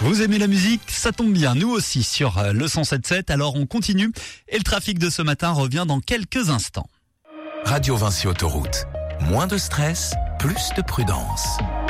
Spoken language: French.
Vous aimez la musique? Ça tombe bien, nous aussi sur le 107.7. Alors on continue et le trafic de ce matin revient dans quelques instants. Radio Vinci Autoroute. Moins de stress, plus de prudence.